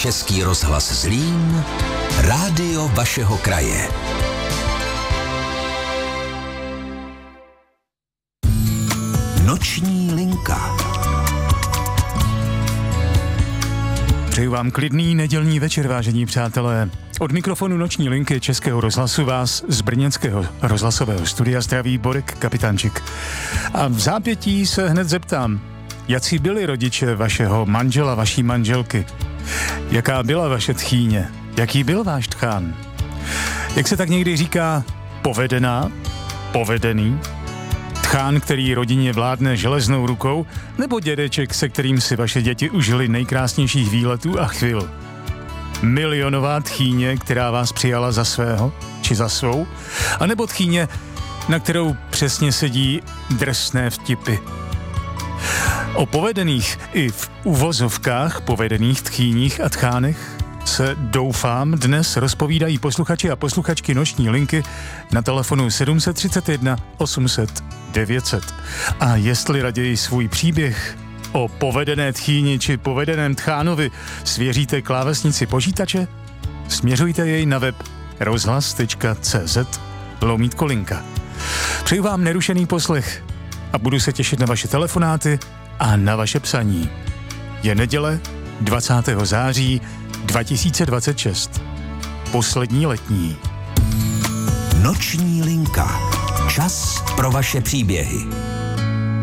Český rozhlas Zlín, rádio vašeho kraje. Noční linka. Přeju vám klidný nedělní večer, vážení přátelé. Od mikrofonu Noční linky Českého rozhlasu vás z brněnského rozhlasového studia zdraví Borek Kapitánčik. A v zápětí se hned zeptám, jací byli rodiče vašeho manžela, vaší manželky? Jaká byla vaše tchýně? Jaký byl váš tchán? Jak se tak někdy říká, povedená? Povedený? Tchán, který rodině vládne železnou rukou, nebo dědeček, se kterým si vaše děti užili nejkrásnějších výletů a chvil? Milionová tchýně, která vás přijala za svého, či za svou? A nebo tchýně, na kterou přesně sedí drsné vtipy? O povedených i v uvozovkách povedených tchýních a tchánech se, doufám, dnes rozpovídají posluchači a posluchačky Noční linky na telefonu 731 800 900. A jestli raději svůj příběh o povedené tchýni či povedeném tchánovi svěříte klávesnici počítače, směřujte jej na web rozhlas.cz/linka. Přeju vám nerušený poslech a budu se těšit na vaše telefonáty a na vaše psaní. Je neděle 20. září 2026. Poslední letní. Noční linka. Čas pro vaše příběhy.